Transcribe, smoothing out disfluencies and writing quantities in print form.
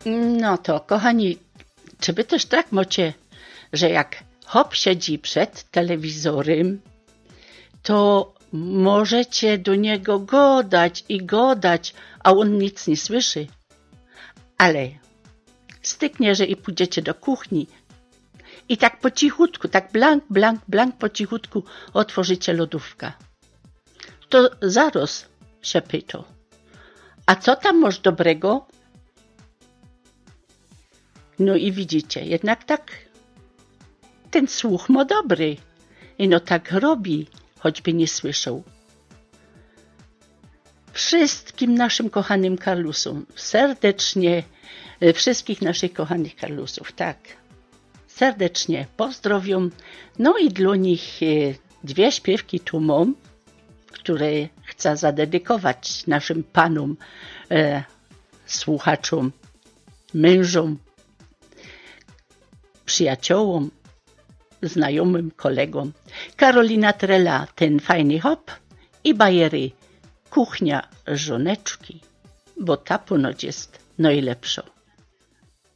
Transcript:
No to, kochani, czy wy też tak macie, że jak hop siedzi przed telewizorem, to możecie do niego godać, a on nic nie słyszy. Ale styknie, że i pójdziecie do kuchni i tak po cichutku, tak blank po cichutku otworzycie lodówkę. To zaraz się pyta, a co tam masz dobrego? No i widzicie, jednak tak ten słuch ma dobry. I no tak robi, choćby nie słyszał. Wszystkim naszym kochanym Karlusom, serdecznie, wszystkich naszych kochanych Karlusów, tak, serdecznie pozdrowiam. No i dla nich dwie śpiewki tu mam, które chcę zadedykować naszym panom, słuchaczom, mężom, przyjaciołom, znajomym, kolegom. Karolina Trela, ten fajny hop i bajery Kuchnia żoneczki, bo ta ponoć jest najlepsza.